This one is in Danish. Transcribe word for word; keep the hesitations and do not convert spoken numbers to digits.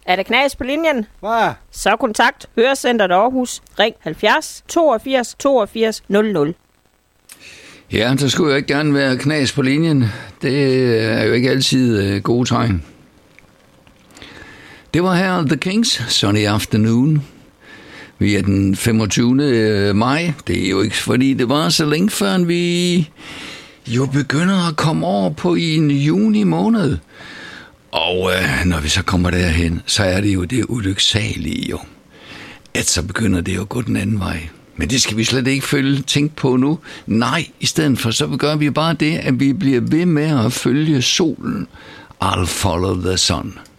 Er der knas på linjen? Hvad? Så kontakt Hørecenteret Aarhus. Ring halvfjerds toogfirs toogfirs nul nul. Ja, der skulle jo ikke gerne være knas på linjen. Det er jo ikke altid øh, gode tegn. Det var her The Kings, Sunny Afternoon. Vi er den femogtyvende maj. Det er jo ikke fordi det var så længe før vi jo begynder at komme over på i en juni måned. Og øh, når vi så kommer derhen, så er det jo det ulyksalige jo, at så begynder det jo at gå den anden vej. Men det skal vi slet ikke følge, tænke på nu. Nej, i stedet for så gør vi bare det, at vi bliver ved med at følge solen. I'll follow the sun.